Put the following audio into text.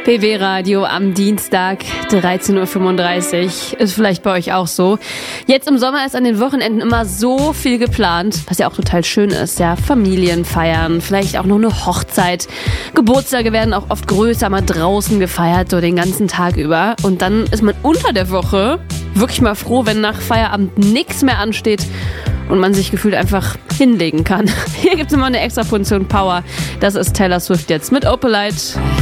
BW Radio am Dienstag, 13.35 Uhr. Ist vielleicht bei euch auch so. Jetzt im Sommer ist an den Wochenenden immer so viel geplant, was ja auch total schön ist. Ja, Familienfeiern, vielleicht auch noch eine Hochzeit. Geburtstage werden auch oft größer, mal draußen gefeiert, so den ganzen Tag über. Und dann ist man unter der Woche wirklich mal froh, wenn nach Feierabend nichts mehr ansteht und man sich gefühlt einfach hinlegen kann. Hier gibt's immer eine extra Portion Power. Das ist Taylor Swift jetzt mit Opalite.